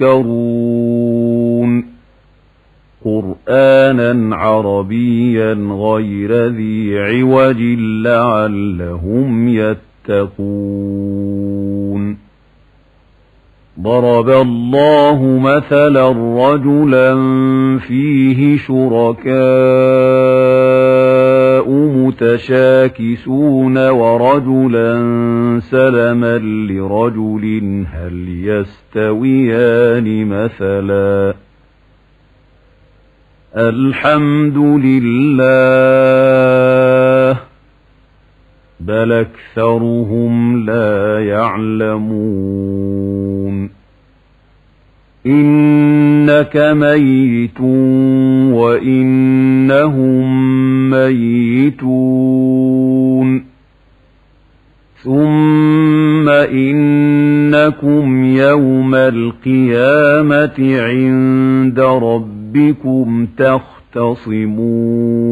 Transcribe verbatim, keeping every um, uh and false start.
يذكرون قرآنا عربيا غير ذي عوج لعلهم يتقون ضرب الله مثلا رجلا فيه شركاء متشاكسون ورجلا سلما لرجل هل يستويان مثلا الحمد لله بل أكثرهم لا يعلمون إنك ميت وإنهم ميتون ثم إنكم يوم القيامة عند ربكم تختصمون